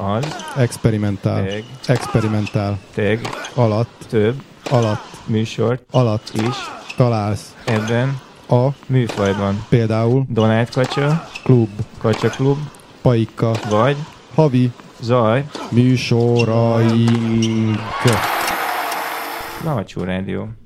Az. Experimentál. Teg. Experimentál. Teg. Alatt. Több. Alatt. Műsort. Alatt. Is. Találsz. Ebben. A. Műfajban. Például. Donát kacsa. Klub. Kacsaklub. Paika. Vagy. Havi. Zaj. Műsoraink. Lahattyú rádió.